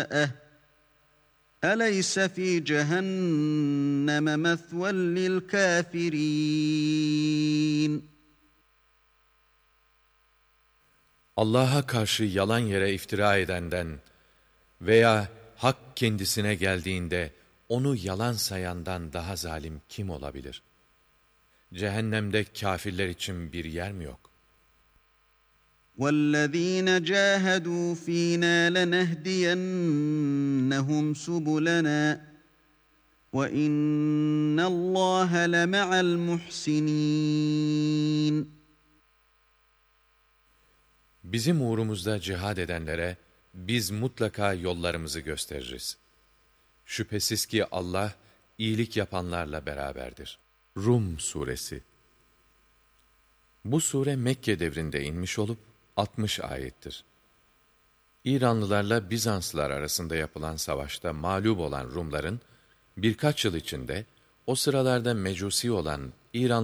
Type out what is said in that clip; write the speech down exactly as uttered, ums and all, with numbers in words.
جَزَاءَهُ أَلَيْسَ فِي جَهَنَّمَ مَثْوًى لِلْكَافِرِينَ. Allah'a karşı yalan yere iftira edenden veya hak kendisine geldiğinde onu yalan sayandan daha zalim kim olabilir? Cehennemde kâfirler için bir yer mi yok? وَالَّذ۪ينَ جَاهَدُوا ف۪ينَا لَنَهْدِيَنَّهُمْ سُبُلَنَا وَاِنَّ اللّٰهَ لَمَعَ الْمُحْسِنِينَ. Bizim uğrumuzda cihad edenlere biz mutlaka yollarımızı gösteririz. Şüphesiz ki Allah iyilik yapanlarla beraberdir. Rum Suresi. Bu sure Mekke devrinde inmiş olup altmış ayettir. İranlılarla Bizanslılar arasında yapılan savaşta mağlup olan Rumların birkaç yıl içinde o sıralarda mecusi olan İran